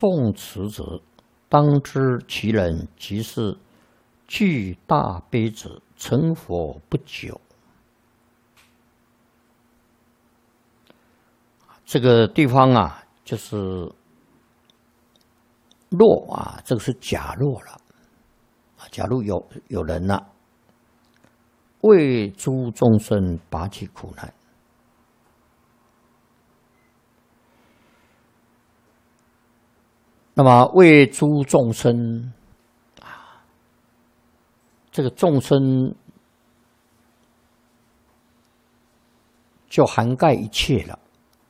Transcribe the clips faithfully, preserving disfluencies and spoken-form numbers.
诵持者，当知其人即是具大悲者，成佛不久。这个地方啊，就是若啊，这个是假若了。假如有有人呐、啊，为诸众生拔起苦难，那么为诸众生啊，这个众生就涵盖一切了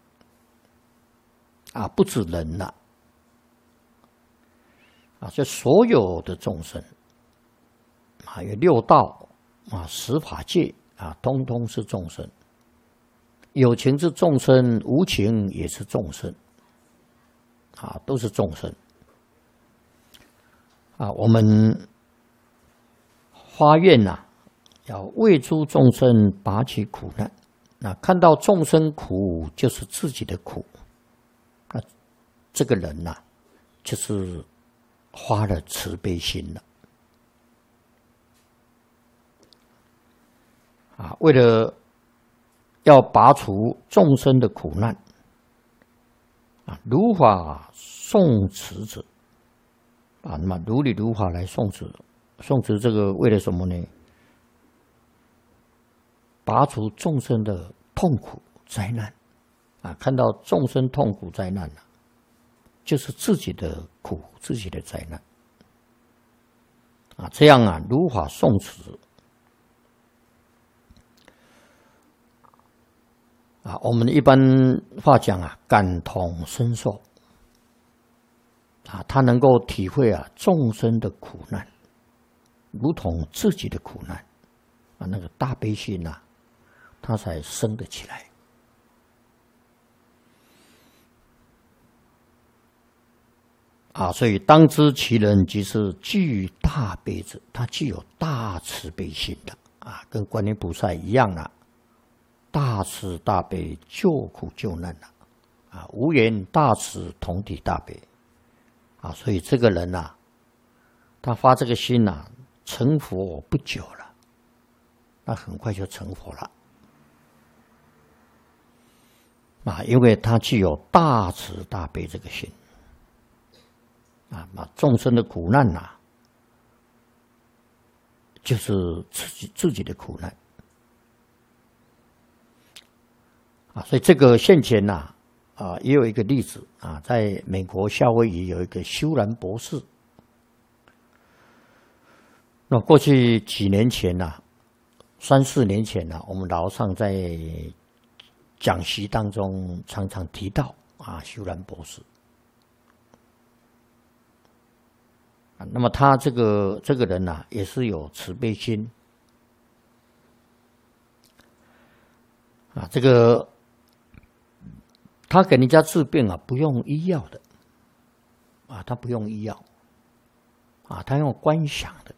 啊，不止人了啊，就所有的众生。啊，有六道啊，十法界啊，通通是众生。有情是众生，无情也是众生，啊，都是众生。啊，我们发愿呐、啊，要为诸众生拔起苦难。那看到众生苦，就是自己的苦。那这个人呐、啊，就是发了慈悲心了。啊，为了要拔除众生的苦难，啊，如法诵持者，啊，那么如理如法来诵持，诵持这个为了什么呢？拔除众生的痛苦灾难，啊，看到众生痛苦灾难了、啊，就是自己的苦，自己的灾难，啊，这样啊，如法诵持。啊，我们一般话讲啊，感同身受啊，他能够体会啊众生的苦难，如同自己的苦难啊，那个大悲心呐，他才生得起来啊。所以当知其人即是具大悲者，他具有大慈悲心的啊，跟观音菩萨一样啊。大慈大悲救苦救难了、啊，啊，无缘大慈同体大悲，啊，所以这个人呐、啊，他发这个心呐、啊，成佛不久了，那很快就成佛了，啊，因为他具有大慈大悲这个心，啊，那众生的苦难呐、啊，就是自己自己的苦难。啊，所以这个现前呐、啊，啊，也有一个例子啊，在美国夏威夷有一个修兰博士。那过去几年前呐、啊，三四年前呐、啊，我们老上在讲习当中常常提到啊，修兰博士。啊，那么他这个这个人呐、啊，也是有慈悲心。啊，这个。他给人家治病啊，不用医药的，啊，他不用医药，啊，他用观想的，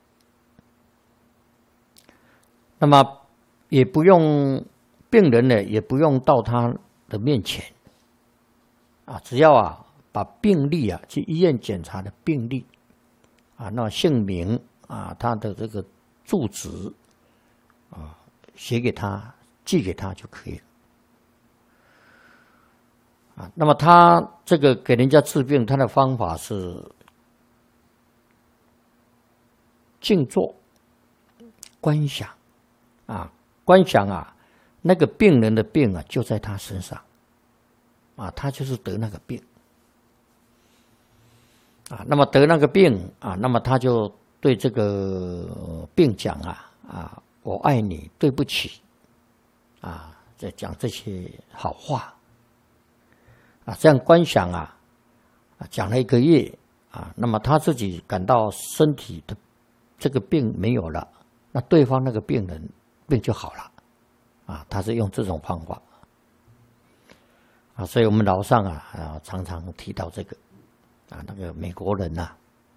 那么也不用病人呢，也不用到他的面前，啊，只要啊把病历啊去医院检查的病历，啊，那姓名啊，他的这个住址啊，写给他，寄给他就可以了。啊，那么他这个给人家治病，他的方法是静坐、观想，啊，观想啊，那个病人的病啊就在他身上，啊，他就是得那个病，啊，那么得那个病啊，那么他就对这个病讲啊啊，我爱你，对不起，啊，在讲这些好话。啊，这样观想啊，啊，讲了一个月啊，那么他自己感到身体的这个病没有了，那对方那个病人病就好了，啊，他是用这种方法，啊，所以我们老上啊啊常常提到这个，啊，那个美国人呐、啊，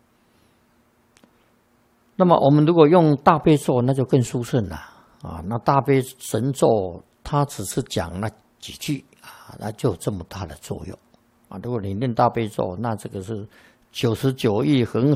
那么我们如果用大悲咒，那就更殊胜了，啊，那大悲神咒，它只是讲那几句。啊，那就有这么大的作用，啊， 啊。如果你念大悲咒，那这个是九十九亿恒